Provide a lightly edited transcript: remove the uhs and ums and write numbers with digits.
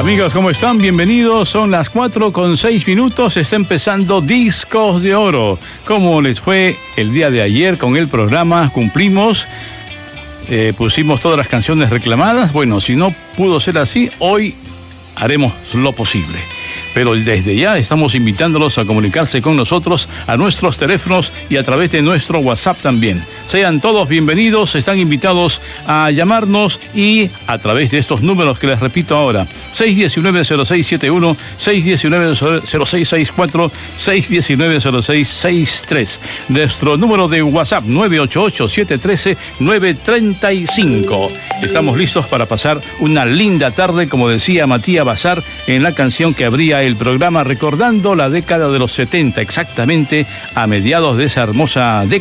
Amigos, ¿cómo están? Bienvenidos. Son las 4:06. Está empezando Discos de Oro. ¿Cómo les fue el día de ayer con el programa? Cumplimos. Pusimos todas las canciones reclamadas. Bueno, si no pudo ser así, hoy haremos lo posible. Pero desde ya estamos invitándolos a comunicarse con nosotros a nuestros teléfonos y a través de nuestro WhatsApp también. Sean todos bienvenidos, están invitados a llamarnos y a través de estos números que les repito ahora: 619-0671, 619-0664, 619-0663. Nuestro número de WhatsApp, 988-713-935. Estamos listos para pasar una linda tarde, como decía Matías Bazar en la canción que abría el programa, recordando la década de los 70, exactamente a mediados de esa hermosa década.